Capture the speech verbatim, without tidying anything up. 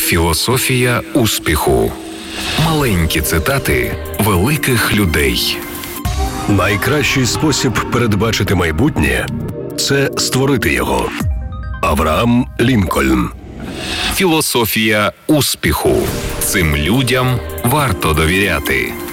Філософія успіху. Маленькі цитати великих людей. Найкращий спосіб передбачити майбутнє – це створити його. Авраам Лінкольн. Філософія успіху. Цим людям варто довіряти.